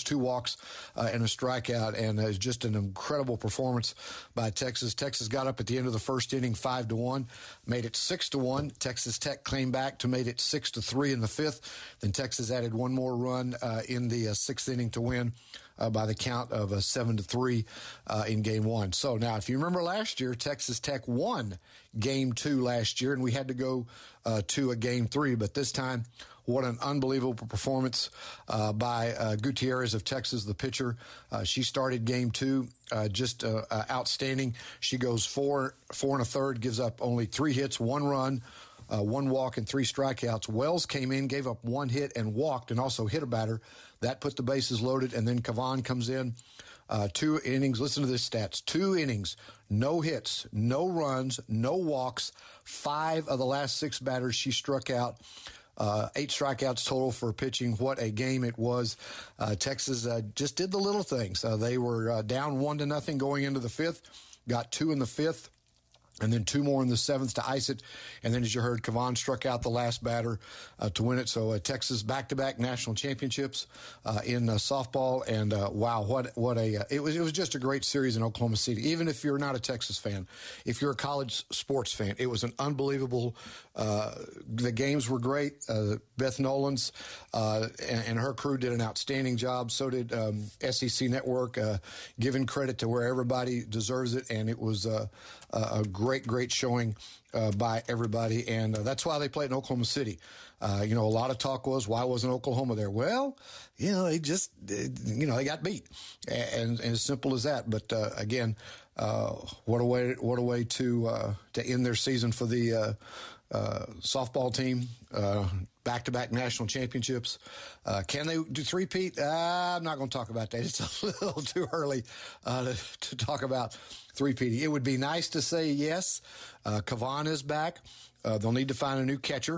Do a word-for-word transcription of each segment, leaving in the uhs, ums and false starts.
runs, two walks, uh, and a strikeout, and uh, just an incredible performance by Texas. Texas got up at the end of the first inning five to one, made it six to one. Texas Tech came back to made it six to three in the fifth. Then Texas added one more run uh, in the uh, sixth inning to win uh, by the count of uh, seven to three uh, in game one. So now, if you remember last year, Texas Tech won game two last year, and we had to go uh, to a game three. But this time, what an unbelievable performance uh, by uh, Gutierrez of Texas, the pitcher. Uh, she started game two uh, just uh, uh, outstanding. She goes four, four and a third, gives up only three hits, one run, uh, one walk, and three strikeouts. Wells came in, gave up one hit and walked, and also hit a batter. That put the bases loaded, and then Kavan comes in. Uh, two innings, listen to this stats, two innings, no hits, no runs, no walks, five of the last six batters she struck out. Uh, eight strikeouts total for pitching. What a game it was. Uh, Texas uh, just did the little things. Uh, they were uh, down one to nothing going into the fifth, got two in the fifth, and then two more in the seventh to ice it. And then, as you heard, Kavan struck out the last batter uh, to win it. So uh, Texas back-to-back national championships uh, in uh, softball. And uh, wow, what what a uh, it was! It was just a great series in Oklahoma City. Even if you're not a Texas fan, if you're a college sports fan, it was an unbelievable. Uh, the games were great. Uh, Beth Nolans uh, and, and her crew did an outstanding job. So did um, S E C Network, uh, giving credit to where everybody deserves it. And it was uh, a great. Great, great showing uh, by everybody, and uh, that's why they played in Oklahoma City. Uh, you know, a lot of talk was, why wasn't Oklahoma there? Well, you know, they just, you know, they got beat, and, and as simple as that. But uh, again, uh, what a way, what a way to uh, to end their season for the uh, uh, softball team. Uh, Back-to-back national championships. Uh, can they do three-peat? Uh, I'm not going to talk about that. It's a little too early uh, to, to talk about three-peating. It would be nice to say yes. Uh, Kavan is back. Uh, they'll need to find a new catcher.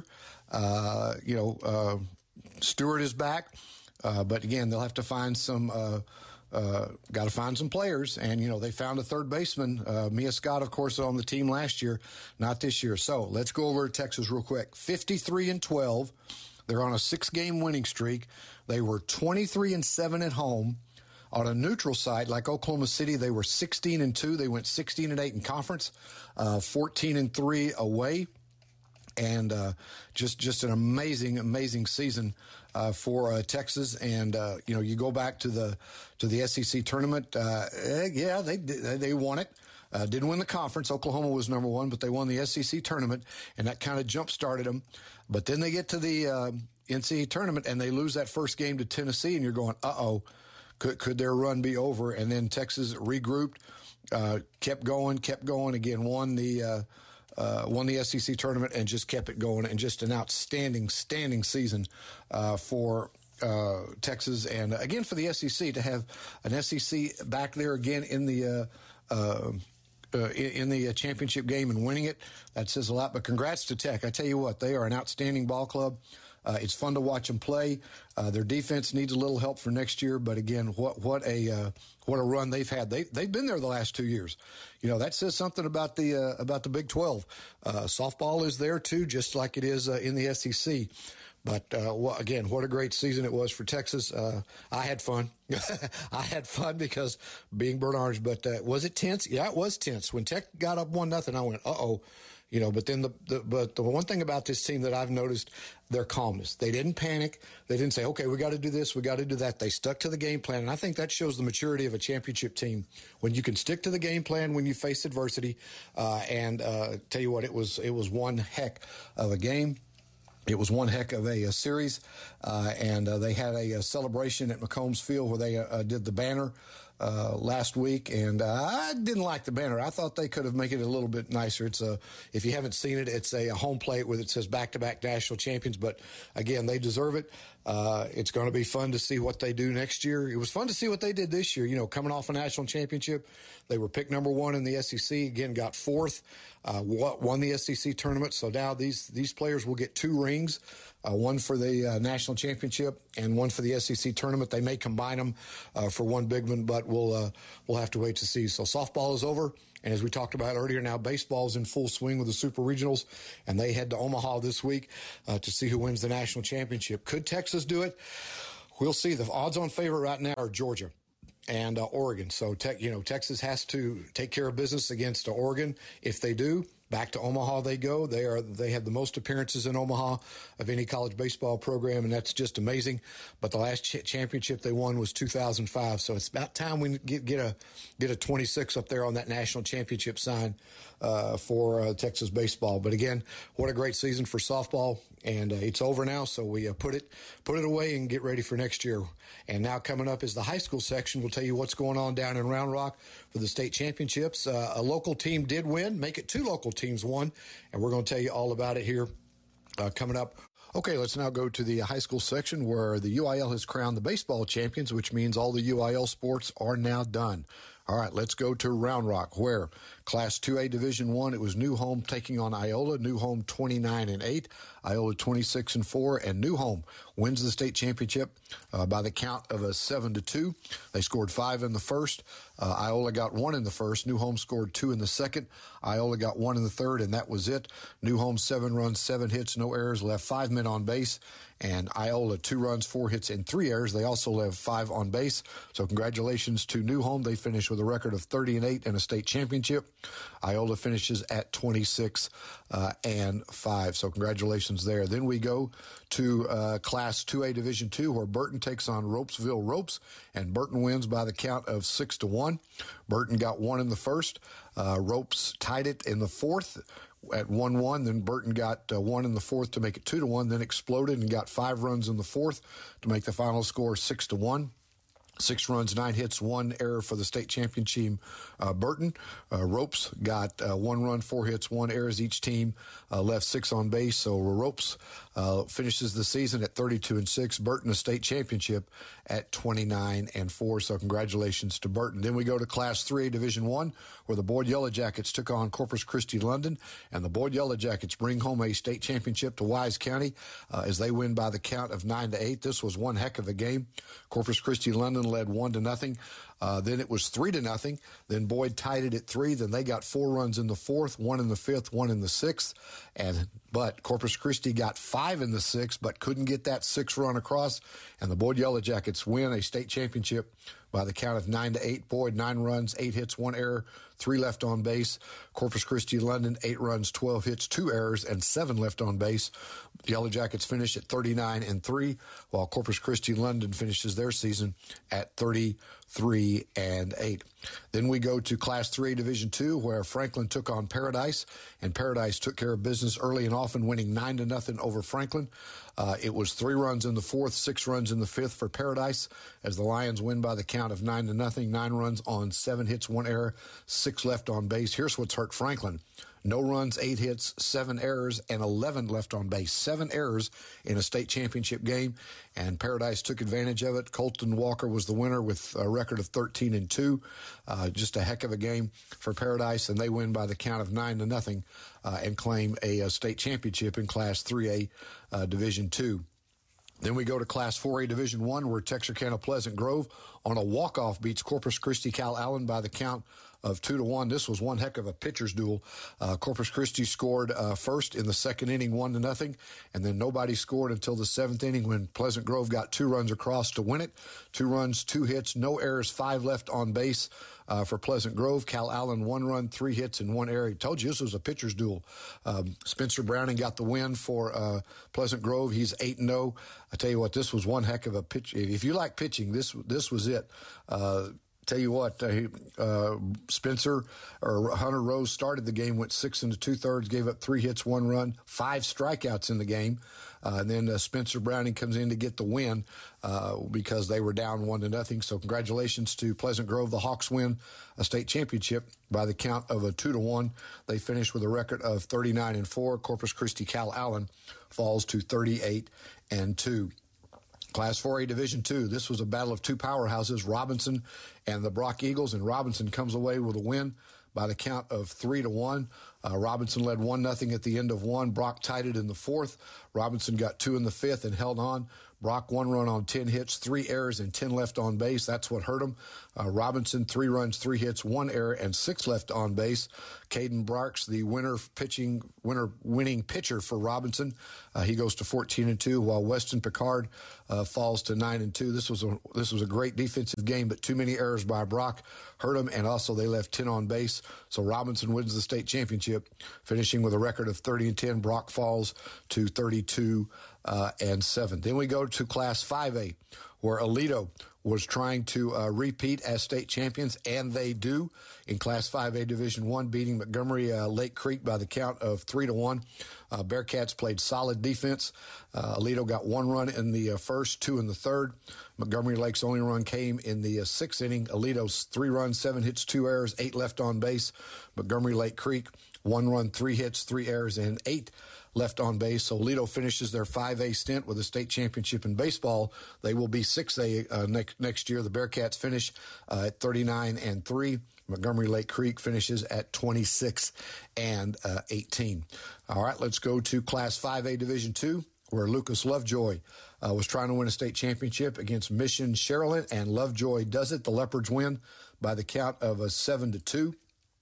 Uh, you know, uh, Stewart is back. Uh, but again, they'll have to find some. Uh, Uh, got to find some players, and you know they found a third baseman. Uh, Mia Scott, of course, on the team last year, not this year. So let's go over to Texas real quick. fifty-three and twelve, they're on a six-game winning streak. They were twenty-three and seven at home. On a neutral site like Oklahoma City, they were sixteen and two. They went sixteen and eight in conference, uh, fourteen and three away. And uh, just just an amazing, amazing season uh, for uh, Texas. And uh, you know, you go back to the to the S E C tournament. Uh, yeah, they they won it. Uh, didn't win the conference. Oklahoma was number one, but they won the S E C tournament, and that kind of jump started them. But then they get to the uh, N C A A tournament, and they lose that first game to Tennessee, and you're going, uh oh, could could their run be over? And then Texas regrouped, uh, kept going, kept going. Again, won the. Uh, Uh, won the S E C tournament and just kept it going, and just an outstanding, standing season uh, for uh, Texas, and uh, again for the S E C to have an S E C back there again in the uh, uh, uh, in the championship game and winning it. That says a lot. But congrats to Tech. I tell you what, they are an outstanding ball club. Uh, it's fun to watch them play. Uh, their defense needs a little help for next year, but again, what what a uh, what a run they've had. They they've been there the last two years. You know, that says something about the uh, about the Big twelve. Uh, softball is there too, just like it is uh, in the S E C. But uh, well, again, what a great season it was for Texas. Uh, I had fun. I had fun because being burnt orange. But uh, was it tense? Yeah, it was tense. When Tech got up one nothing, I went, uh oh. You know, but then the, the but the one thing about this team that I've noticed, their calmness. They didn't panic. They didn't say, okay, we got to do this, we got to do that. They stuck to the game plan, and I think that shows the maturity of a championship team when you can stick to the game plan when you face adversity. Uh, and uh, tell you what, it was it was one heck of a game. It was one heck of a, a series, uh, and uh, they had a, a celebration at McCombs Field where they uh, did the banner uh, last week, and uh, I didn't like the banner. I thought they could have made it a little bit nicer. It's a, if you haven't seen it, it's a, a home plate where it says back-to-back national champions, but again, they deserve it. Uh, it's going to be fun to see what they do next year. It was fun to see what they did this year, you know, coming off a national championship. They were picked number one in the S E C, again, got fourth, uh, won the S E C tournament, so now these, these players will get two rings. Uh, one for the uh, national championship and one for the S E C tournament. They may combine them uh, for one big one, but we'll uh, we'll have to wait to see. So softball is over, and as we talked about earlier, now baseball is in full swing with the Super Regionals, and they head to Omaha this week uh, to see who wins the national championship. Could Texas do it? We'll see. The odds-on favorite right now are Georgia and uh, Oregon. So, te- you know, Texas has to take care of business against uh, Oregon. If they do, back to Omaha they go. They are they have the most appearances in Omaha of any college baseball program, and that's just amazing. But the last ch- championship they won was two thousand five, so it's about time we get get a get a twenty-six up there on that national championship sign uh, for uh, Texas baseball. But again, what a great season for softball, and uh, it's over now. So we uh, put it put it away and get ready for next year. And now coming up is the high school section. We'll tell you what's going on down in Round Rock for the state championships. Uh, a local team did win, make it two local teams won, and we're going to tell you all about it here uh, coming up. Okay, let's now go to the high school section where the U I L has crowned the baseball champions, which means all the U I L sports are now done. All right, let's go to Round Rock, where Class two A Division One, it was New Home taking on Iola. New Home twenty-nine and eight, Iola twenty-six and four, and New Home wins the state championship uh, by the count of a seven to two. They scored five in the first. Uh, Iola got one in the first. New Home scored two in the second. Iola got one in the third, and that was it. New Home seven runs, seven hits, no errors, left five men on base. And Iola two runs, four hits, and three errors. They also left five on base. So congratulations to New Home. They finished with a record of thirty and eight and a state championship. Iola finishes at twenty-six uh, and five. So congratulations there. Then we go to uh, Class two A Division two, where Burton takes on Ropesville Ropes, and Burton wins by the count of six to one. Burton got one in the first. Uh, Ropes tied it in the fourth at one one. Then Burton got uh, one in the fourth to make it two to one. Then exploded and got five runs in the fourth to make the final score six to one. Six runs, nine hits, one error for the state champion team, uh, Burton. Uh, Ropes got uh, one run, four hits, one errors. Each team uh, left six on base. So Ropes uh, finishes the season at thirty-two and six. Burton, a state championship, at twenty-nine and four. So congratulations to Burton. Then we go to Class three A Division One, where the Boyd Yellow Jackets took on Corpus Christi London, and the Boyd Yellow Jackets bring home a state championship to Wise County uh, as they win by the count of nine to eight. This was one heck of a game. Corpus Christi London led one to nothing. Uh, then it was three to nothing. Then Boyd tied it at three. Then they got four runs in the fourth, one in the fifth, one in the sixth. And but Corpus Christi got five in the sixth, but couldn't get that six run across. And the Boyd Yellow Jackets win a state championship by the count of nine to eight. Boyd nine runs, eight hits, one error, three left on base. Corpus Christi London eight runs, twelve hits, two errors, and seven left on base. The Yellow Jackets finished at thirty-nine and three, while Corpus Christi London finishes their season at thirty-three and eight. Then we go to Class three A Division two, where Franklin took on Paradise, and Paradise took care of business early and often, winning nine to nothing over Franklin. Uh, it was three runs in the fourth, six runs in the fifth for Paradise, as the Lions win by the count of nine to nothing. Nine runs on seven hits, one error, six left on base. Here's what's hurt Franklin. No runs, eight hits, seven errors, and eleven left on base. Seven errors in a state championship game, and Paradise took advantage of it. Colton Walker was the winner with a record of thirteen and two. Uh, just a heck of a game for Paradise, and they win by the count of nine to nothing uh, and claim a, a state championship in Class three A uh, Division two. Then we go to Class four A Division one, where Texarkana Pleasant Grove on a walk-off beats Corpus Christi Cal Allen by the count of two to one. This was one heck of a pitcher's duel. Uh, Corpus Christi scored uh, first in the second inning, one to nothing, and then nobody scored until the seventh inning when Pleasant Grove got two runs across to win it. Two runs, two hits, no errors, five left on base uh, for Pleasant Grove. Cal Allen, one run, three hits, and one error. I told you this was a pitcher's duel. Um, Spencer Browning got the win for uh, Pleasant Grove. He's eight and oh. I tell you what, this was one heck of a pitch. If you like pitching, this this was it. Uh, Tell you what, uh, uh, Spencer or Hunter Rose started the game, went six and two thirds, gave up three hits, one run, five strikeouts in the game. Uh, and then uh, Spencer Browning comes in to get the win uh, because they were down one to nothing. So congratulations to Pleasant Grove. The Hawks win a state championship by the count of a two to one. They finished with a record of thirty-nine and four. Corpus Christi Cal Allen falls to thirty-eight and two. Class four A Division two, this was a battle of two powerhouses, Robinson and the Brock Eagles, and Robinson comes away with a win by the count of three to one. Uh, Robinson led one nothing at the end of one. Brock tied it in the fourth. Robinson got two in the fifth and held on. Brock, one run on ten hits, three errors, and ten left on base. That's what hurt him. Uh, Robinson, three runs, three hits, one error, and six left on base. Caden Brarks, the winner pitching, winner winning pitcher for Robinson, uh, he goes to fourteen and two, while Weston Picard uh, falls to nine and two. This was a this was a great defensive game, but too many errors by Brock hurt him, and also they left ten on base. So Robinson wins the state championship, finishing with a record of thirty and ten. Brock falls to thirty-two uh, and seven. Then we go to Class five A, where Aledo was trying to uh, repeat as state champions, and they do in Class five A Division One, beating Montgomery uh, Lake Creek by the count of three to one. Uh, Bearcats played solid defense. Uh, Aledo got one run in the uh, first, two in the third. Montgomery Lake's only run came in the uh, sixth inning. Aledo's three runs, seven hits, two errors, eight left on base. Montgomery Lake Creek, one run, three hits, three errors, and eight left on base. So Aledo finishes their five A stint with a state championship in baseball. They will be six A uh, next next year. The Bearcats finish uh, at thirty-nine and three. Montgomery Lake Creek finishes at twenty-six and eighteen. All right, let's go to Class five A Division two, where Lucas Lovejoy uh, was trying to win a state championship against Mission Sherilyn, and Lovejoy does it. The Leopards win by the count of a seven to two.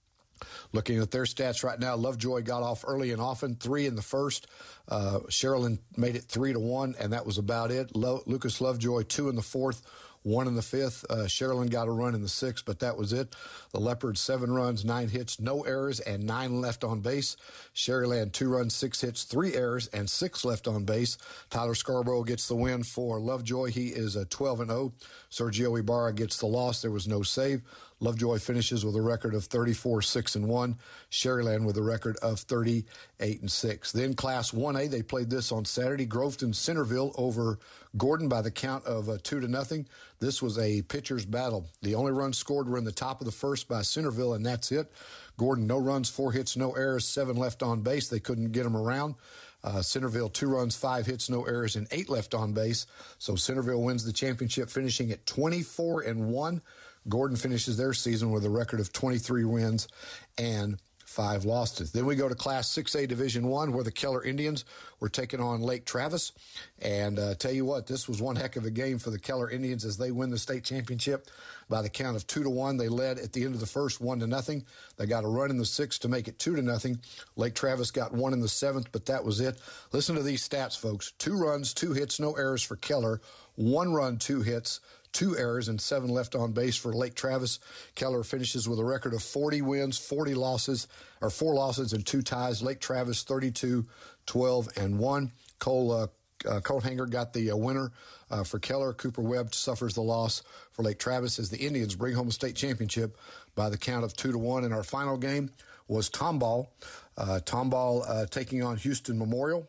Looking at their stats right now, Lovejoy got off early and often, three in the first. Uh, Sherilyn made it three to one, and that was about it. Lo- Lucas Lovejoy, two in the fourth, one in the fifth. Uh, Sherilyn got a run in the sixth, but that was it. The Leopards, seven runs, nine hits, no errors, and nine left on base. Sherilyn, two runs, six hits, three errors, and six left on base. Tyler Scarborough gets the win for Lovejoy. He is a twelve and oh. Sergio Ibarra gets the loss. There was no save. Lovejoy finishes with a record of thirty-four, six and one. Sherilyn with a record of thirty-eight and six. Then Class one A, they played this on Saturday. Groveton Centerville over Gordon by the count of uh, two to nothing. This was a pitcher's battle. The only runs scored were in the top of the first by Centerville, and that's it. Gordon, no runs, four hits, no errors, seven left on base. They couldn't get him around. Uh, Centerville, two runs, five hits, no errors, and eight left on base. So Centerville wins the championship, finishing at twenty-four and one. Gordon finishes their season with a record of twenty-three wins and five losses. Then we go to Class six A Division One, where the Keller Indians were taking on Lake Travis. And uh, tell you what, this was one heck of a game for the Keller Indians as they win the state championship by the count of two to one. They led at the end of the first, one to nothing. They got a run in the sixth to make it two to nothing. Lake Travis got one in the seventh, but that was it. Listen to these stats, folks: two runs, two hits, no errors for Keller. One run, two hits, two errors, and seven left on base for Lake Travis. Keller finishes with a record of forty wins, forty losses, or four losses and two ties. Lake Travis thirty-two, twelve, and one. Cole uh, uh, Coathanger got the uh, winner uh, for Keller. Cooper Webb suffers the loss for Lake Travis as the Indians bring home a state championship by the count of two to one. And our final game was Tomball. Uh, Tomball uh, taking on Houston Memorial.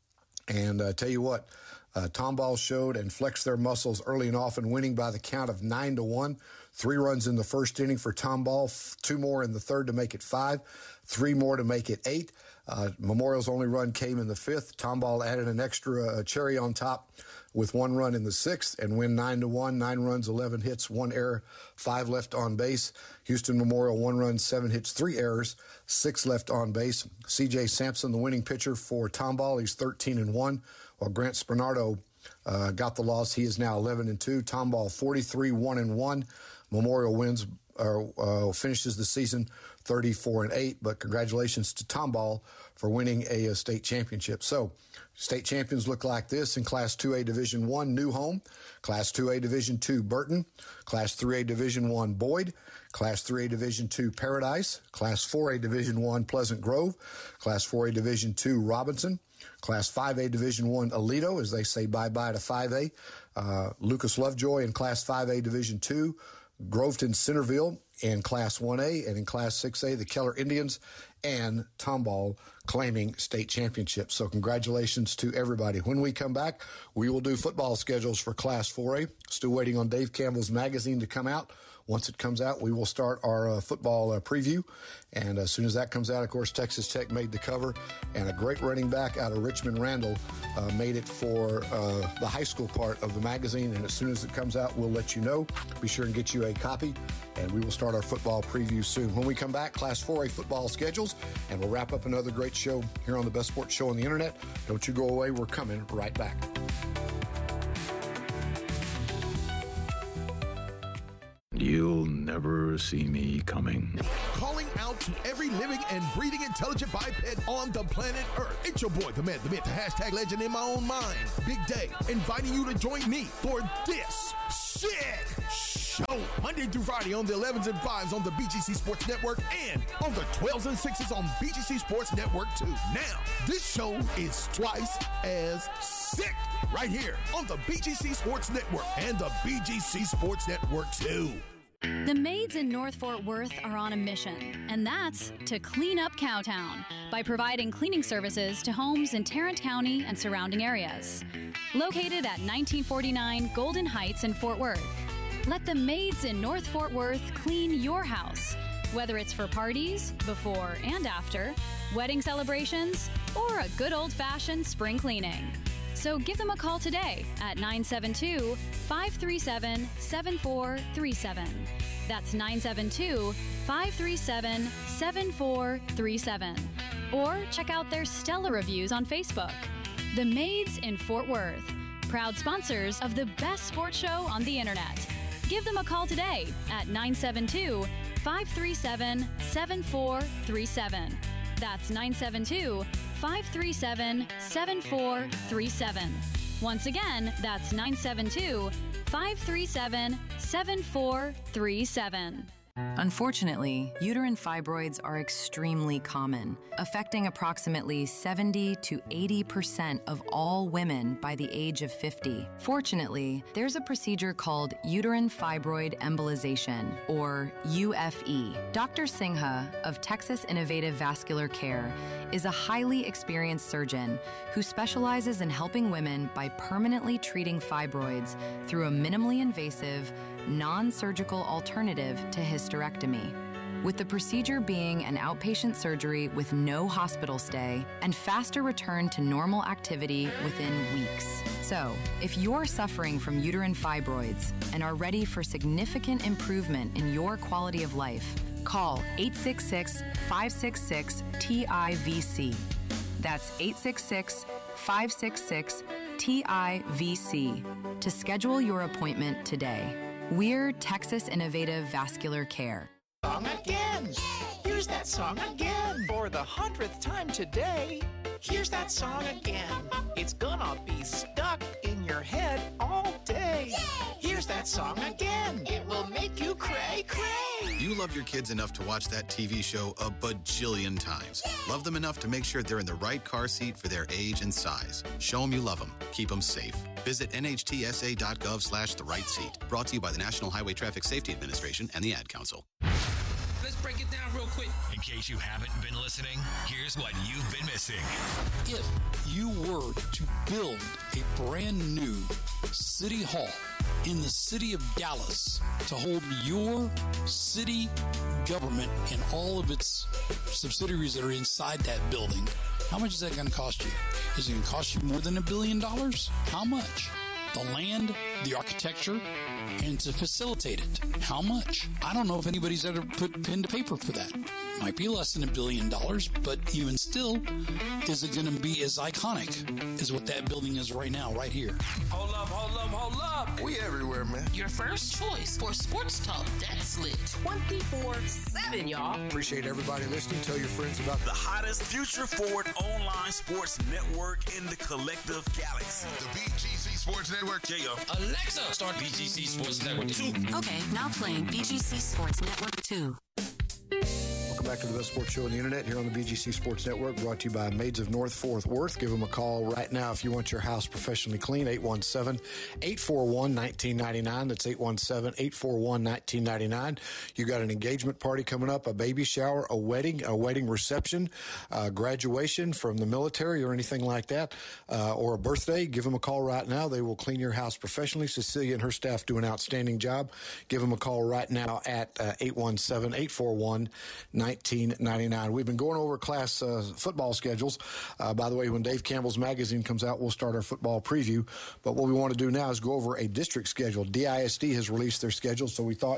And uh, tell you what, Uh, Tomball showed and flexed their muscles early and often, winning by the count of nine to one. Three runs in the first inning for Tomball, f- two more in the third to make it five, three more to make it eight. Uh, Memorial's only run came in the fifth. Tomball added an extra uh, cherry on top with one run in the sixth and win nine to one. Nine runs, eleven hits, one error, five left on base. Houston Memorial, one run, seven hits, three errors, six left on base. C J Sampson, the winning pitcher for Tomball, he's thirteen and one. While Grant Spinardo uh, got the loss, he is now eleven and two. Tomball forty-three, one and one. Memorial wins or uh, finishes the season thirty-four and eight. But congratulations to Tomball for winning a, a state championship. So state champions look like this in Class two A Division One, New Home. Class two A Division Two, Burton. Class three A Division One, Boyd. Class three A Division Two, Paradise. Class four A Division One, Pleasant Grove. Class four A Division Two, Robinson. Class five A Division One, Aledo, as they say bye-bye to five A. Uh, Lucas Lovejoy in Class five A Division Two, Groveton Centerville in Class one A, and in Class six A, the Keller Indians and Tomball claiming state championships. So congratulations to everybody. When we come back, we will do football schedules for Class four A. Still waiting on Dave Campbell's magazine to come out. Once it comes out, we will start our uh, football uh, preview. And as soon as that comes out, of course, Texas Tech made the cover. And a great running back out of Richmond Randall uh, made it for uh, the high school part of the magazine. And as soon as it comes out, we'll let you know. Be sure and get you a copy. And we will start our football preview soon. When we come back, Class four A football schedules. And we'll wrap up another great show here on the best sports show on the internet. Don't you go away. We're coming right back. You'll never see me coming. Calling out to every living and breathing intelligent biped on the planet Earth. It's your boy, the man, the myth, the hashtag legend in my own mind, Big Day, inviting you to join me for this sick show. Monday through Friday on the elevens and fives on the B G C Sports Network and on the twelves and sixes on B G C Sports Network too. Now, this show is twice as sick right here on the B G C Sports Network and the B G C Sports Network too. The maids in North Fort Worth are on a mission, and that's to clean up Cowtown by providing cleaning services to homes in Tarrant County and surrounding areas. Located at nineteen forty-nine Golden Heights in Fort Worth, let the maids in North Fort Worth clean your house, whether it's for parties, before and after, wedding celebrations, or a good old-fashioned spring cleaning. So give them a call today at nine seven two, five three seven, seven four three seven. That's nine seven two, five three seven, seven four three seven. Or check out their stellar reviews on Facebook. The Maids in Fort Worth, proud sponsors of the best sports show on the internet. Give them a call today at nine seven two, five three seven, seven four three seven. That's nine seven two, five three seven, seven four three seven. Once again, that's nine seven two, five three seven, seven four three seven. Unfortunately, uterine fibroids are extremely common, affecting approximately seventy to eighty percent of all women by the age of fifty. Fortunately, there's a procedure called uterine fibroid embolization, or U F E. Doctor Singha of Texas Innovative Vascular Care is a highly experienced surgeon who specializes in helping women by permanently treating fibroids through a minimally invasive, non-surgical alternative to hysterectomy, with the procedure being an outpatient surgery with no hospital stay and faster return to normal activity within weeks. So, if you're suffering from uterine fibroids and are ready for significant improvement in your quality of life, call eight six six, five six six, T I V C. That's eight six six, five six six, T I V C to schedule your appointment today. We're Texas Innovative Vascular Care. Song again. Here's that song again. For the hundredth time today. Here's that song again. It's gonna be stuck in your head all day. Here's that song again. It will make you cray cray. You love your kids enough to watch that T V show a bajillion times. Love them enough to make sure they're in the right car seat for their age and size. Show them you love them. Keep them safe. Visit N H T S A dot gov slash the right seat. Brought to you by the National Highway Traffic Safety Administration and the Ad Council. Let's break it down real quick. In case you haven't been listening, here's what you've been missing. If you were to build a brand new city hall in the city of Dallas to hold your city government and all of its subsidiaries that are inside that building, how much is that going to cost you? Is it going to cost you more than a billion dollars? How much? The land, the architecture, and to facilitate it. How much? I don't know if anybody's ever put pen to paper for that. Might be less than a billion dollars, but even still, is it going to be as iconic as what that building is right now, right here? Hold up, hold up, hold up. We everywhere, man. Your first choice for sports talk that's lit twenty-four seven, y'all. Appreciate everybody listening. Tell your friends about the hottest future forward online sports network in the collective galaxy. The B G C Sports Network. Yeah, yo. Alexa, start B G C Sports Network two. Okay, now playing B G C Sports Network two. Welcome back to the best sports show on the internet here on the B G C Sports Network, brought to you by Maids of North Fort Worth. Give them a call right now if you want your house professionally clean, eight one seven, eight four one, one nine nine nine. That's eight one seven, eight four one, one nine nine nine. You got an engagement party coming up, a baby shower, a wedding, a wedding reception, uh, graduation from the military or anything like that, uh, or a birthday. Give them a call right now. They will clean your house professionally. Cecilia and her staff do an outstanding job. Give them a call right now at uh, eight one seven, eight four one, nineteen ninety-nine. We've been going over class uh, football schedules. Uh, by the way, when Dave Campbell's magazine comes out, we'll start our football preview. But what we want to do now is go over a district schedule. D I S D has released their schedule, so we thought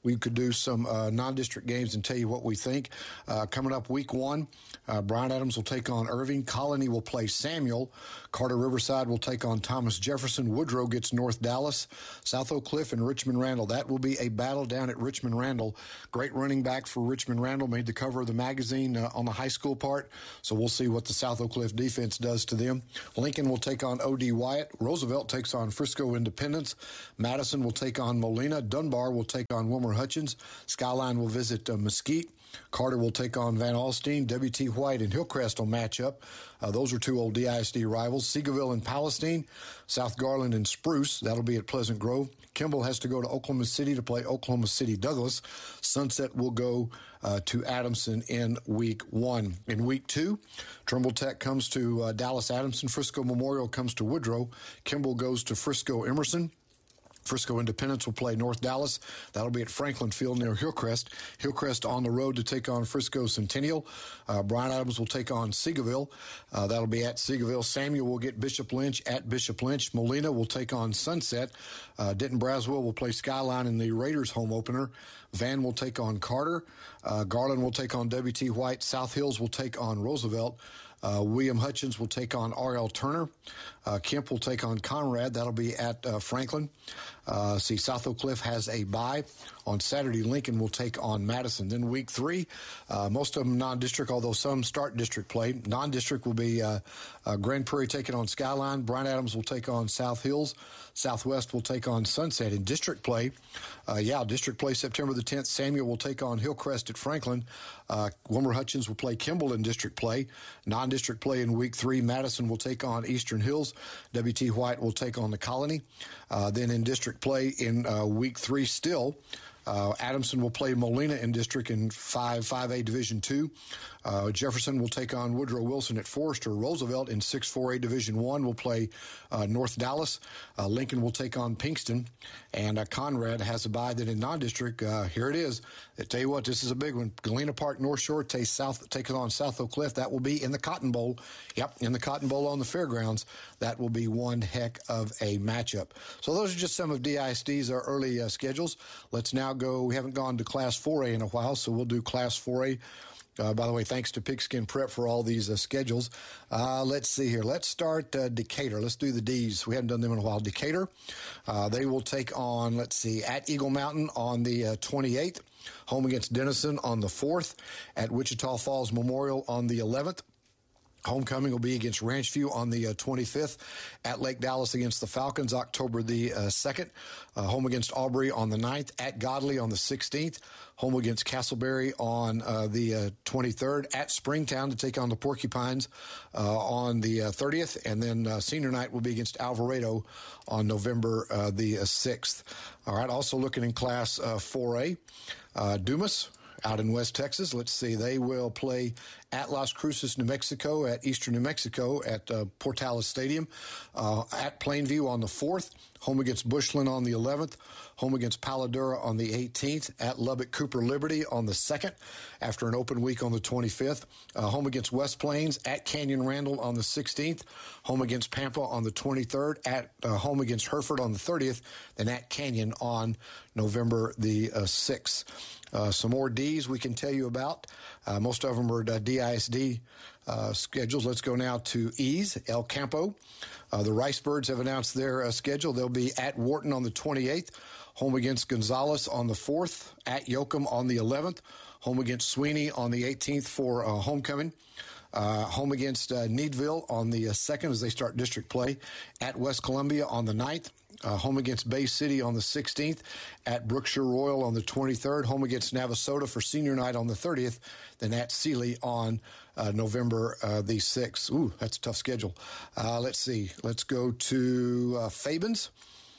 we could do some uh, non-district games and tell you what we think. Uh, coming up week one, uh, Bryan Adams will take on Irving. Colony will play Samuel. Carter Riverside will take on Thomas Jefferson. Woodrow gets North Dallas. South Oak Cliff and Richmond Randall. That will be a battle down at Richmond Randall. Great running back for Richmond Randall. Made the cover of the magazine uh, on the high school part. So we'll see what the South Oak Cliff defense does to them. Lincoln will take on O D Wyatt. Roosevelt takes on Frisco Independence. Madison will take on Molina. Dunbar will take on Wilmer Hutchins. Skyline will visit uh, Mesquite. Carter will take on Van Alstyne. W T White and Hillcrest will match up. Uh, those are two old D I S D rivals. Seagoville and Palestine. South Garland and Spruce. That'll be at Pleasant Grove. Kimball has to go to Oklahoma City to play Oklahoma City Douglas. Sunset will go uh, to Adamson in week one. In week two, Trimble Tech comes to uh, Dallas Adamson. Frisco Memorial comes to Woodrow. Kimball goes to Frisco Emerson. Frisco Independence will play North Dallas. That'll be at Franklin Field near Hillcrest. Hillcrest on the road to take on Frisco Centennial. Uh, Bryan Adams will take on Seagoville. Uh, that'll be at Seagoville. Samuel will get Bishop Lynch at Bishop Lynch. Molina will take on Sunset. Uh, Denton Braswell will play Skyline in the Raiders home opener. Van will take on Carter. Uh, Garland will take on W T White. South Hills will take on Roosevelt. Uh, William Hutchins will take on R L Turner. Uh, Kemp will take on Conrad. That'll be at uh, Franklin. Uh, see, South Oak Cliff has a bye. On Saturday, Lincoln will take on Madison. Then week three, uh, most of them non-district, although some start district play. Non-district will be uh, uh, Grand Prairie taking on Skyline. Bryan Adams will take on South Hills. Southwest will take on Sunset. In district play, uh, yeah, district play September the tenth, Samuel will take on Hillcrest at Franklin. Uh, Wilmer Hutchins will play Kimball in district play. Non-district play in week three, Madison will take on Eastern Hills. W T White will take on the Colony. Uh, then in district play in uh, week three still, Uh, Adamson will play Molina in district in five, five A Division two. Uh, Jefferson will take on Woodrow Wilson at Forrester. Roosevelt in six four A Division one will play uh, North Dallas. Uh, Lincoln will take on Pinkston. And uh, Conrad has a bye. Then in non-district, uh, here it is. I tell you what, this is a big one. Galena Park North Shore takes South, takes on South Oak Cliff. That will be in the Cotton Bowl. Yep, in the Cotton Bowl on the fairgrounds. That will be one heck of a matchup. So those are just some of D I S D's uh, early uh, schedules. Let's now go. We haven't gone to Class four A in a while, so we'll do Class four A. Uh, by the way, thanks to Pigskin Prep for all these uh, schedules. Uh, let's see here. Let's start uh, Decatur. Let's do the D's. We haven't done them in a while. Decatur, uh, they will take on, let's see, at Eagle Mountain on the uh, twenty-eighth. Home against Denison on the fourth. At Wichita Falls Memorial on the eleventh. Homecoming will be against Ranchview on the uh, twenty-fifth. At Lake Dallas against the Falcons, October the uh, second. Uh, home against Aubrey on the ninth. At Godley on the sixteenth. Home against Castleberry on uh, the uh, twenty-third. At Springtown to take on the Porcupines uh, on the uh, thirtieth. And then uh, senior night will be against Alvarado on November uh, the uh, sixth. All right, also looking in Class uh, four A, uh, Dumas out in West Texas. Let's see. They will play at Las Cruces, New Mexico, at Eastern New Mexico, at uh, Portales Stadium, uh, at Plainview on the fourth, home against Bushland on the eleventh, home against Paladura on the eighteenth, at Lubbock Cooper Liberty on the second, after an open week on the twenty-fifth, uh, home against West Plains, at Canyon Randall on the sixteenth, home against Pampa on the twenty-third, at uh, home against Hereford on the thirtieth, then at Canyon on November the uh, sixth. Uh, some more D's we can tell you about. Uh, most of them are uh, D I S D uh, schedules. Let's go now to E's, El Campo. Uh, the Ricebirds have announced their uh, schedule. They'll be at Wharton on the twenty-eighth, home against Gonzales on the fourth, at Yoakum on the eleventh, home against Sweeney on the eighteenth for uh, homecoming. Uh, home against uh, Needville on the uh, second as they start district play. At West Columbia on the ninth. Uh, home against Bay City on the sixteenth. At Brookshire Royal on the twenty-third. Home against Navasota for senior night on the thirtieth. Then at Sealy on uh, November uh, the sixth. Ooh, that's a tough schedule. Uh, let's see. Let's go to uh, Fabens.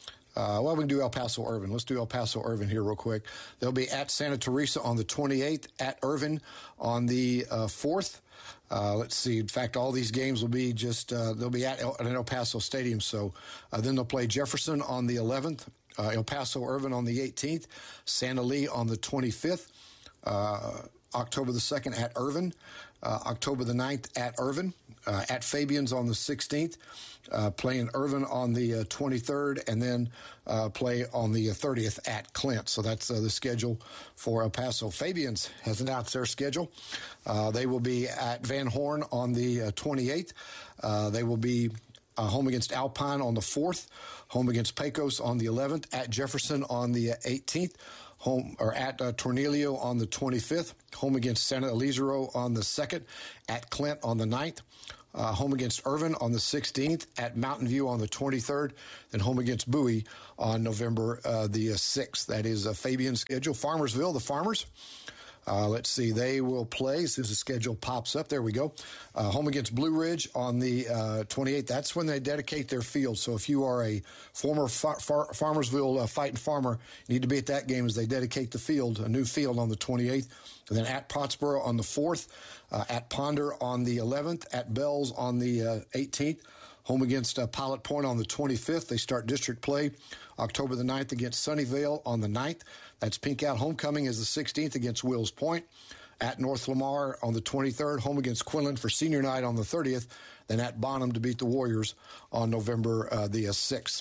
Uh, well, we can do El Paso Irvin. Let's do El Paso Irvin here real quick. They'll be at Santa Teresa on the twenty-eighth. At Irvin on the uh, fourth. Uh, let's see. In fact, all these games will be just, uh, they'll be at El, at El Paso Stadium. So uh, then they'll play Jefferson on the eleventh, uh, El Paso Irvin on the eighteenth, Santa Lee on the twenty-fifth, uh, October the second at Irvin, uh, October the ninth at Irvin, uh, at Fabians on the sixteenth, uh, playing Irvin on the uh, twenty-third, and then uh, play on the thirtieth at Clint. So that's uh, the schedule for El Paso. Fabians has announced their schedule. Uh, they will be at Van Horn on the uh, twenty-eighth. Uh, they will be uh, home against Alpine on the fourth, home against Pecos on the eleventh, at Jefferson on the eighteenth, home or at uh, Tornillo on the twenty-fifth, home against Santa Elizaro on the second, at Clint on the ninth, uh, home against Irvin on the sixteenth, at Mountain View on the twenty-third, then home against Bowie on November uh, the sixth. That is a Fabian schedule. Farmersville, the Farmers. Uh, let's see, they will play, as soon as the schedule pops up, there we go, uh, home against Blue Ridge on the uh, twenty-eighth. That's when they dedicate their field. So if you are a former far- far- Farmersville uh, fighting farmer, you need to be at that game as they dedicate the field, a new field on the twenty-eighth. And then at Pottsboro on the fourth, uh, at Ponder on the eleventh, at Bells on the uh, eighteenth, home against uh, Pilot Point on the twenty-fifth. They start district play October the ninth against Sunnyvale on the ninth. That's Pink Out. Homecoming is the sixteenth against Wills Point. At North Lamar on the twenty-third, home against Quinlan for senior night on the thirtieth. Then at Bonham to beat the Warriors on November uh, the uh, sixth.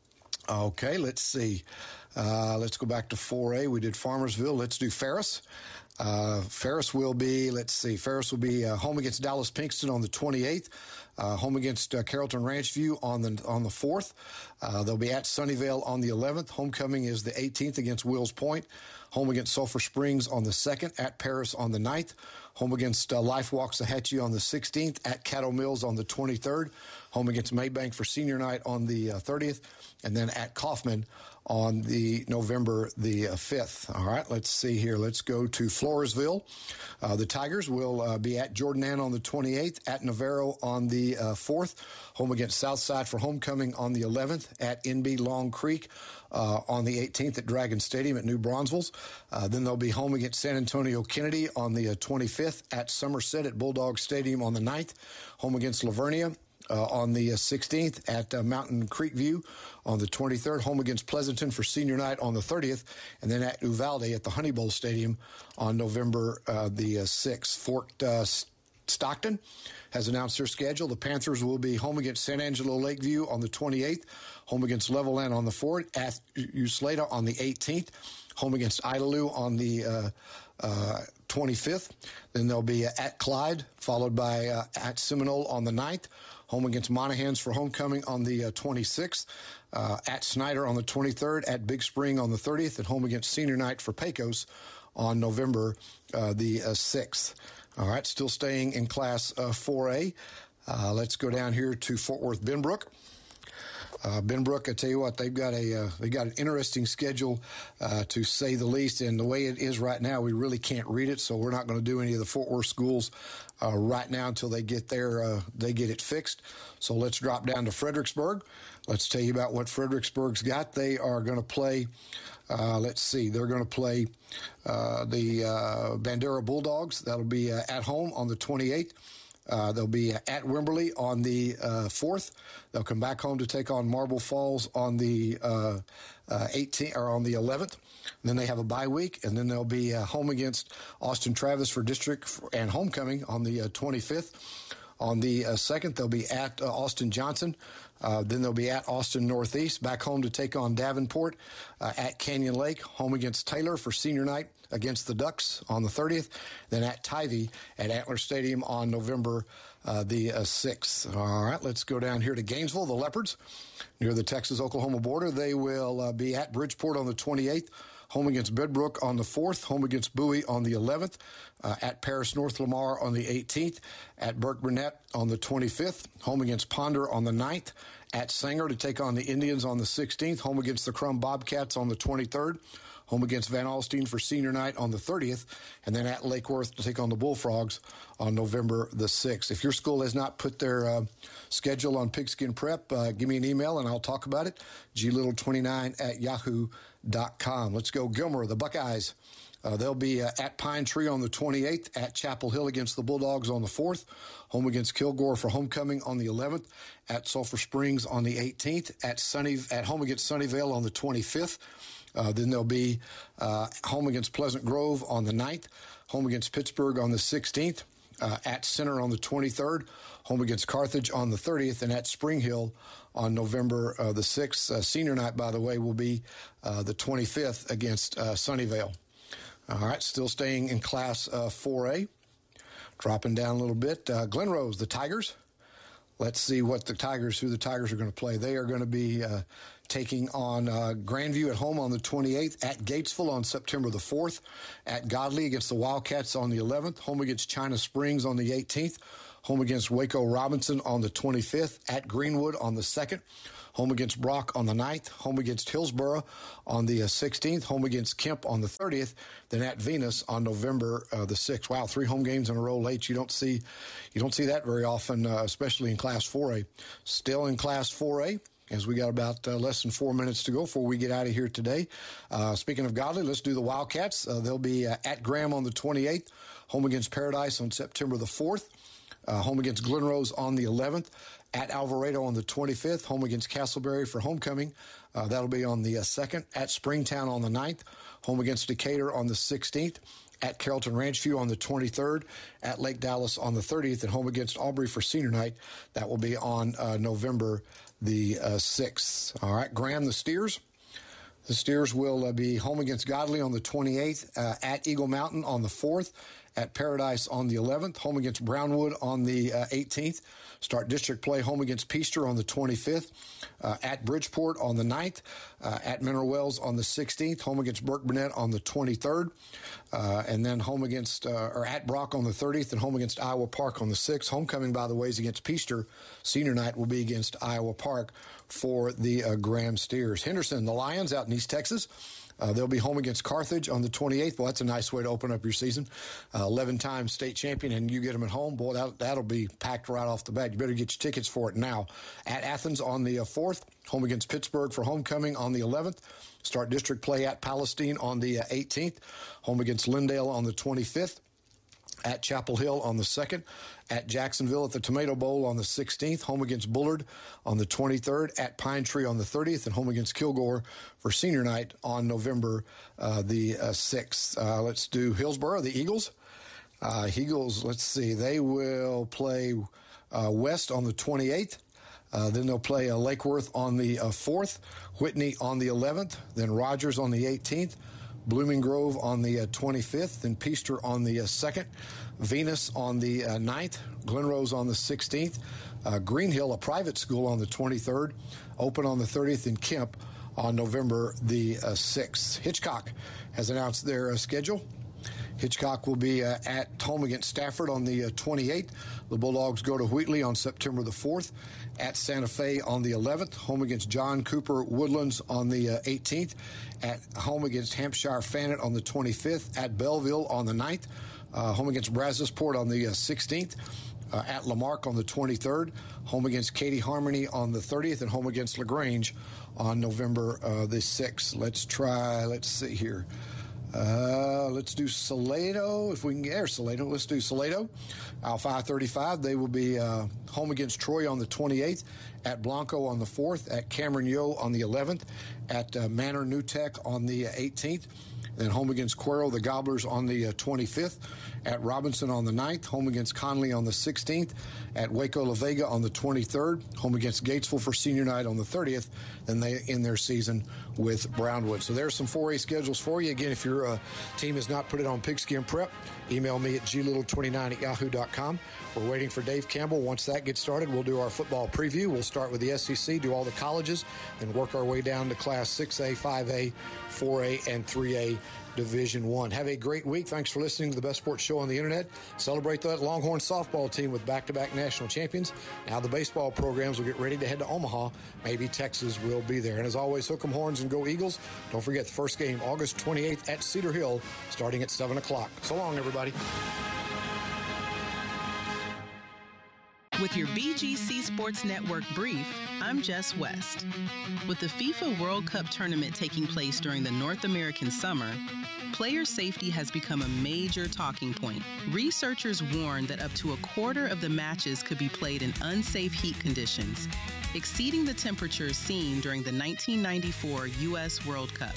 Okay, let's see. Uh, let's go back to four A. We did Farmersville. Let's do Ferris. Uh, Ferris will be, let's see, Ferris will be uh, home against Dallas Pinkston on the twenty-eighth, uh, home against uh, Carrollton Ranch View on the on the fourth. Uh, they'll be at Sunnyvale on the eleventh. Homecoming is the eighteenth against Wills Point. Home against Sulphur Springs on the second, at Paris on the ninth. Home against uh, Life Waxahachie on the sixteenth, at Caddo Mills on the twenty-third. Home against Maybank for senior night on the uh, thirtieth, and then at Kaufman on the November the uh, fifth. All right, let's see here. Let's go to Floresville. Uh, the Tigers will uh, be at Jordan Ann on the twenty-eighth, at Navarro on the uh, fourth, home against Southside for homecoming on the eleventh, at N B Long Creek uh, on the eighteenth at Dragon Stadium at New Bronzeville. Uh, then they'll be home against San Antonio Kennedy on the uh, twenty-fifth, at Somerset at Bulldog Stadium on the ninth, home against Lavernia Uh, on the uh, sixteenth, at uh, Mountain Creek View on the twenty-third, home against Pleasanton for senior night on the thirtieth, and then at Uvalde at the Honey Bowl Stadium on November uh, the uh, sixth. Fort uh, Stockton has announced their schedule. The Panthers will be home against San Angelo Lakeview on the twenty-eighth, home against Levelland on the fourth, at Usleta on the eighteenth, home against Idalou on the uh, uh, twenty-fifth. Then they'll be uh, at Clyde, followed by uh, at Seminole on the ninth, home against Monahans for homecoming on the uh, twenty-sixth, uh, at Snyder on the twenty-third, at Big Spring on the thirtieth, and home against senior night for Pecos on November uh, the uh, sixth. All right, still staying in Class uh, four A. Uh, let's go down here to Fort Worth Benbrook. Uh, Benbrook, I tell you what, they've got a uh, they got an interesting schedule, uh, to say the least. And the way it is right now, we really can't read it, so we're not going to do any of the Fort Worth schools uh, right now until they get their uh, they get it fixed. So let's drop down to Fredericksburg. Let's tell you about what Fredericksburg's got. They are going to play. Uh, let's see, they're going to play uh, the uh, Bandera Bulldogs. That'll be uh, at home on the twenty-eighth. Uh, they'll be at Wimberley on the uh, fourth. They'll come back home to take on Marble Falls on the uh, uh, eighteenth or on the eleventh. And then they have a bye week, and then they'll be uh, home against Austin Travis for district and homecoming on the uh, twenty-fifth. On the uh, second, they'll be at uh, Austin Johnson. Uh, then they'll be at Austin Northeast, back home to take on Davenport, uh, at Canyon Lake, home against Taylor for senior night against the Ducks on the thirtieth, then at Tivy at Antler Stadium on November uh, the uh, sixth. All right, let's go down here to Gainesville, the Leopards, near the Texas-Oklahoma border. They will uh, be at Bridgeport on the twenty-eighth, home against Bedbrook on the fourth, home against Bowie on the eleventh, uh, at Paris North Lamar on the eighteenth, at Burke Burnett on the twenty-fifth, home against Ponder on the ninth, at Sanger to take on the Indians on the sixteenth, home against the Crum Bobcats on the twenty-third, home against Van Alstyne for senior night on the thirtieth, and then at Lake Worth to take on the Bullfrogs on November the sixth. If your school has not put their uh, schedule on Pigskin Prep, uh, give me an email and I'll talk about it. G Little twenty-nine at yahoo dot com. Let's go Gilmer, the Buckeyes. Uh, they'll be uh, at Pine Tree on the twenty-eighth, at Chapel Hill against the Bulldogs on the fourth, home against Kilgore for homecoming on the eleventh, at Sulphur Springs on the eighteenth, at Sunny at home against Sunnyvale on the twenty-fifth. Uh, then they'll be uh, home against Pleasant Grove on the ninth, home against Pittsburgh on the sixteenth, uh, at Center on the twenty-third, home against Carthage on the thirtieth, and at Spring Hill on November uh, the sixth. Uh, senior night, by the way, will be uh, the twenty-fifth against uh, Sunnyvale. All right, still staying in Class uh, four A. Dropping down a little bit, uh, Glen Rose, the Tigers. Let's see what the Tigers, who the Tigers are going to play. They are going to be uh, taking on uh, Grandview at home on the twenty-eighth, at Gatesville on September the fourth, at Godley against the Wildcats on the eleventh, home against China Springs on the eighteenth, home against Waco Robinson on the twenty-fifth, at Greenwood on the second, home against Brock on the ninth, home against Hillsborough on the uh, sixteenth, home against Kemp on the thirtieth, then at Venus on November uh, the sixth. Wow, three home games in a row late. You don't see you don't see that very often, uh, especially in Class four A. Still in Class four A, as we got about uh, less than four minutes to go before we get out of here today. Uh, speaking of Godley, let's do the Wildcats. Uh, they'll be uh, at Graham on the twenty-eighth, home against Paradise on September the fourth, uh, home against Glen Rose on the eleventh, at Alvarado on the twenty-fifth, home against Castleberry for homecoming. Uh, that'll be on the uh, second. At Springtown on the ninth, home against Decatur on the sixteenth. At Carrollton Ranchview on the twenty-third. At Lake Dallas on the thirtieth, and home against Aubrey for senior night. That will be on uh, November the uh, sixth. All right, Graham, the Steers. The Steers will uh, be home against Godley on the twenty-eighth, uh, at Eagle Mountain on the fourth, at Paradise on the eleventh, home against Brownwood on the uh, eighteenth. Start district play home against Peaster on the twenty-fifth, uh, at Bridgeport on the ninth, uh, at Mineral Wells on the sixteenth, home against Burke Burnett on the twenty-third, uh, and then home against, uh, or at Brock on the thirtieth, and home against Iowa Park on the sixth. Homecoming, by the way, is against Peaster. Senior night will be against Iowa Park for the uh, Graham Steers. Henderson, the Lions out in East Texas. Uh, they'll be home against Carthage on the twenty-eighth. Well, that's a nice way to open up your season. Uh, eleven-time state champion, and you get them at home. Boy, that, that'll be packed right off the bat. You better get your tickets for it now. At Athens on the uh, fourth, home against Pittsburgh for homecoming on the eleventh. Start district play at Palestine on the uh, eighteenth. Home against Lindale on the twenty-fifth. At Chapel Hill on the second, at Jacksonville at the Tomato Bowl on the sixteenth, home against Bullard on the twenty-third, at Pine Tree on the thirtieth, and home against Kilgore for senior night on November uh, the uh, sixth. Uh, let's do Hillsborough, the Eagles. Uh, Eagles, let's see, they will play uh, West on the twenty-eighth. Uh, then they'll play uh, Lake Worth on the uh, fourth, Whitney on the eleventh, then Rogers on the eighteenth, Blooming Grove on the uh, twenty-fifth, then Peaster on the uh, second, Venus on the uh, ninth, Glen Rose on the sixteenth, uh, Green Hill, a private school, on the twenty-third, Open on the thirtieth, and Kemp on November the uh, sixth. Hitchcock has announced their uh, schedule. Hitchcock will be uh, at home against Stafford on the uh, twenty-eighth. The Bulldogs go to Wheatley on September the fourth. At Santa Fe on the eleventh. Home against John Cooper Woodlands on the uh, eighteenth. At home against Hampshire Fanet on the twenty-fifth. At Belleville on the ninth. Uh, home against Brazosport on the uh, sixteenth. Uh, at Lamarck on the twenty-third. Home against Katy Harmony on the thirtieth. And home against LaGrange on November uh, the sixth. Let's try, let's see here. Uh, let's do Salado, if we can get there, Salado. Let's do Salado. Alpha thirty-five, they will be uh, home against Troy on the twenty-eighth, at Blanco on the fourth, at Cameron Yo on the eleventh, at uh, Manor New Tech on the eighteenth, then home against Cuero, the Gobblers, on the uh, twenty-fifth, at Robinson on the ninth, home against Conley on the sixteenth, at Waco La Vega on the twenty-third, home against Gatesville for senior night on the thirtieth, then they end their season with Brownwood. So there's some four A schedules for you. Again, if your uh, team has not put it on Pigskin Prep, email me at g little twenty-nine at yahoo dot com. We're waiting for Dave Campbell. Once that gets started, we'll do our football preview. We'll start with the S E C, do all the colleges, and work our way down to Class six A, five A, four A, and three A Division One. Have a great week. Thanks for listening to the best sports show on the internet. Celebrate that Longhorn softball team with back-to-back national champions. Now the baseball programs will get ready to head to Omaha. Maybe Texas will be there. And as always, hook 'em horns and go Eagles. Don't forget the first game, August twenty-eighth at Cedar Hill, starting at seven o'clock. So long, everybody. With your B G C Sports Network brief, I'm Jess West. With the FIFA World Cup tournament taking place during the North American summer, player safety has become a major talking point. Researchers warn that up to a quarter of the matches could be played in unsafe heat conditions, exceeding the temperatures seen during the nineteen ninety-four U S World Cup.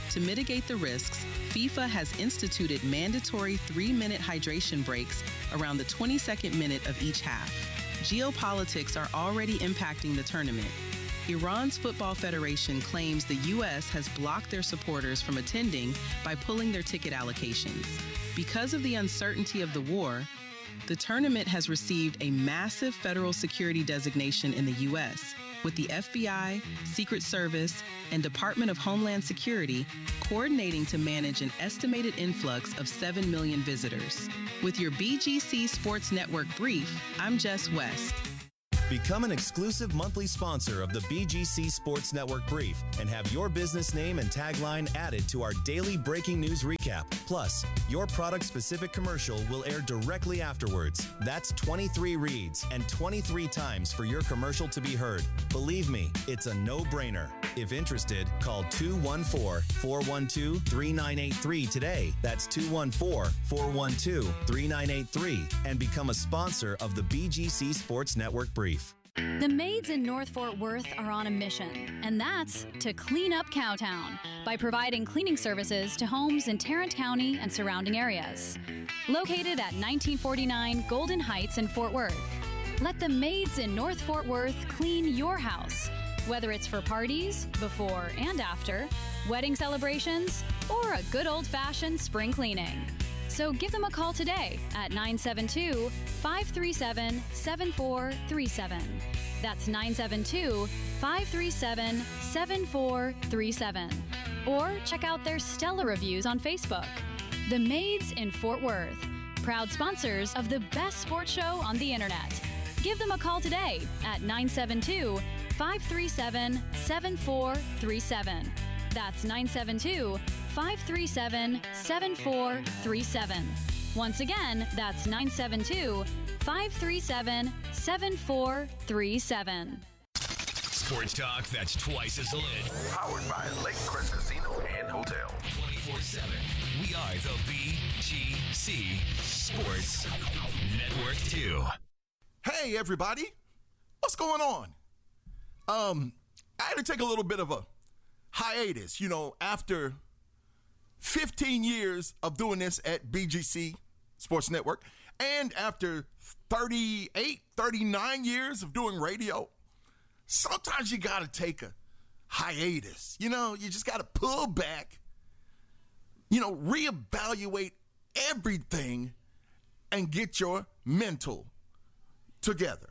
To mitigate the risks, FIFA has instituted mandatory three-minute hydration breaks around the twenty-second minute of each half. Geopolitics are already impacting the tournament. Iran's Football Federation claims the U S has blocked their supporters from attending by pulling their ticket allocations. Because of the uncertainty of the war, the tournament has received a massive federal security designation in the U S, with the F B I, Secret Service, and Department of Homeland Security coordinating to manage an estimated influx of seven million visitors. With your B G C Sports Network brief, I'm Jess West. Become an exclusive monthly sponsor of the B G C Sports Network Brief and have your business name and tagline added to our daily breaking news recap. Plus, your product-specific commercial will air directly afterwards. That's twenty-three reads and twenty-three times for your commercial to be heard. Believe me, it's a no-brainer. If interested, call two one four, four one two, three nine eight three today. That's two one four, four one two, three nine eight three and become a sponsor of the B G C Sports Network Brief. The maids in North Fort Worth are on a mission, and that's to clean up Cowtown by providing cleaning services to homes in Tarrant County and surrounding areas. Located at nineteen forty-nine Golden Heights in Fort Worth, let the maids in North Fort Worth clean your house, whether it's for parties, before and after, wedding celebrations, or a good old-fashioned spring cleaning. So give them a call today at nine seven two, five three seven, seven four three seven. That's nine seven two, five three seven, seven four three seven. Or check out their stellar reviews on Facebook. The Maids in Fort Worth, proud sponsors of the best sports show on the internet. Give them a call today at nine seven two, five three seven, seven four three seven. That's nine seven two, five three seven, seven four three seven. Once again, that's nine seven two, five three seven, seven four three seven. Sports talk that's twice as lit. Powered by Lake Crest Casino and Hotel. twenty-four seven. We are the B G C Sports Network two. Hey, everybody. What's going on? Um, I had to take a little bit of a hiatus, you know, after fifteen years of doing this at B G C Sports Network, and after thirty-eight, thirty-nine years of doing radio. Sometimes you got to take a hiatus. You know, you just got to pull back, you know, reevaluate everything and get your mental together.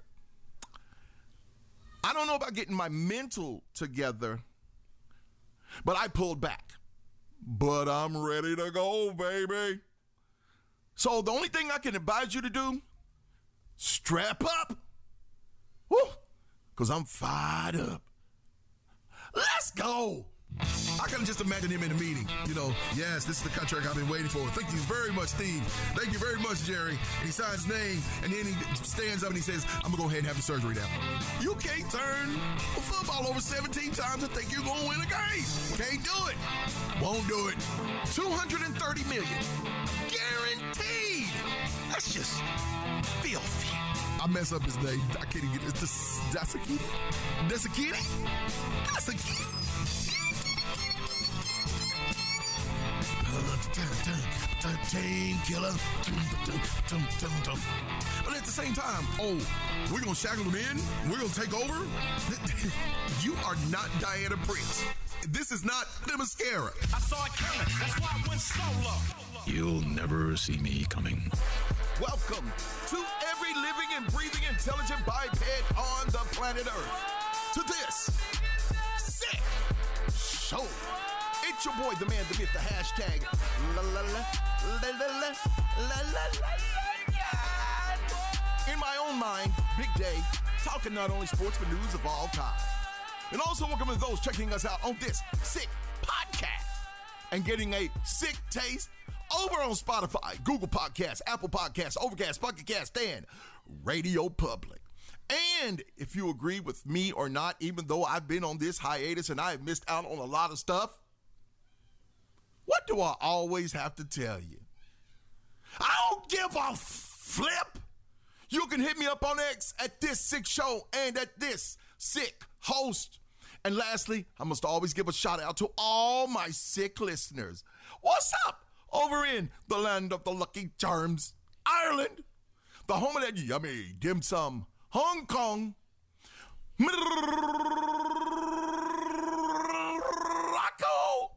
I don't know about getting my mental together, but I pulled back. But I'm ready to go, baby. So the only thing I can advise you to do, strap up. Woo! Because I'm fired up. Let's go. I can just imagine him in a meeting. You know, yes, this is the contract I've been waiting for. Thank you very much, Steve. Thank you very much, Jerry. And he signs his name, and then he stands up and he says, I'm going to go ahead and have the surgery now. You can't turn a football over seventeen times and think you're going to win a game. Can't do it. Won't do it. two hundred thirty million dollars. Guaranteed. That's just filthy. I mess up his name. I can't even get it. It's Dasakiti? Dasakiti? Dasakiti? Team killer. But at the same time, oh, we're going to shackle him in? We're going to take over? You are not Diana Prince. This is not the mascara. I saw it coming. That's why I went solo. You'll never see me coming. Welcome to every living and breathing intelligent biped on the planet Earth. To this sick show. It's your boy, the man, the myth, the hashtag. La la la la la la la la la. In my own mind, big day, talking not only sports but news of all time. And also welcome to those checking us out on this sick podcast and getting a sick taste over on Spotify, Google Podcasts, Apple Podcasts, Overcast, Pocket Cast, and Radio Public. And if you agree with me or not, even though I've been on this hiatus and I have missed out on a lot of stuff, what do I always have to tell you? I don't give a flip. You can hit me up on X at This Sick Show and at This Sick Host. And lastly, I must always give a shout out to all my sick listeners. What's up over in the land of the Lucky Charms, Ireland, the home of that yummy dim sum, Hong Kong, Morocco,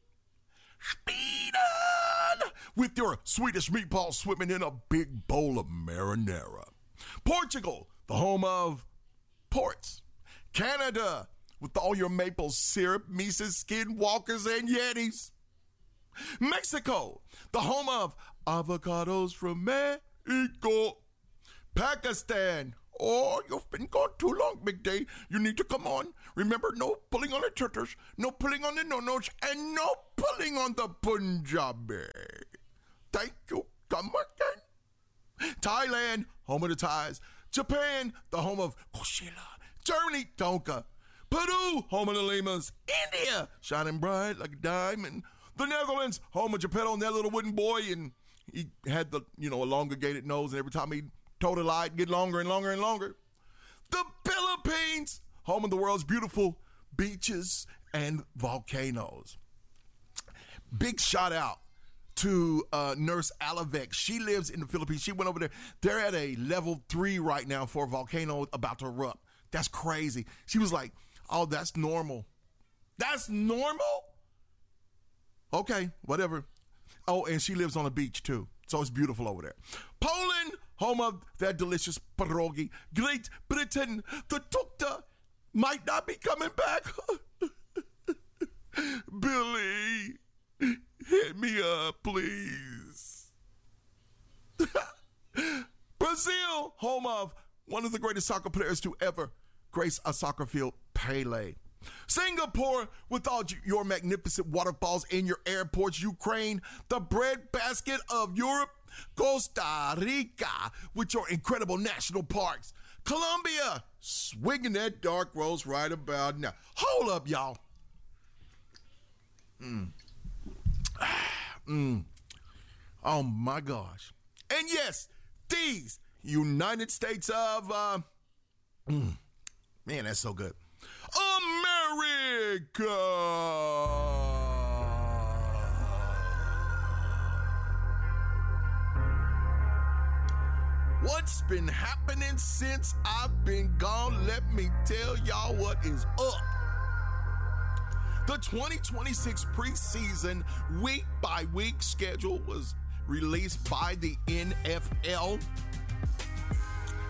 Sweden, with your Swedish meatballs swimming in a big bowl of marinara. Portugal, the home of ports. Canada, with all your maple syrup, Mises, Skinwalkers, and Yetis. Mexico, the home of avocados from Mexico. Pakistan, oh, you've been gone too long, Big Day. You need to come on. Remember, no pulling on the turtles, no pulling on the no-nos, and no pulling on the Punjabi. Thank you. Come again. Thailand, home of the Thais. Japan, the home of Koshila. Germany, Tonka. Peru, home of the Limas. India, shining bright like a diamond. The Netherlands, home of Geppetto and that little wooden boy, and he had the, you know, elongated nose, and every time he told a lie, it'd get longer and longer and longer. The Philippines, home of the world's beautiful beaches and volcanoes. Big shout out to uh, Nurse Alavec. She lives in the Philippines. She went over there. They're at a level three right now for a volcano about to erupt. That's crazy. She was like, oh, that's normal. That's normal? Okay, whatever. Oh, and she lives on a beach too. So it's beautiful over there. Poland, home of that delicious pierogi. Great Britain, the tukta might not be coming back. Billy, hit me up, please. Brazil, home of one of the greatest soccer players to ever grace a soccer field, Pele. Singapore, with all your magnificent waterfalls in your airports. Ukraine, the breadbasket of Europe. Costa Rica, with your incredible national parks. Colombia, swinging that dark rose right about now. Hold up, y'all. Mm. mm. Oh, my gosh. And yes, these United States of, uh, mm, man, that's so good. America! What's been happening since I've been gone? Let me tell y'all what is up. The twenty twenty-six preseason week-by-week schedule was released by the N F L.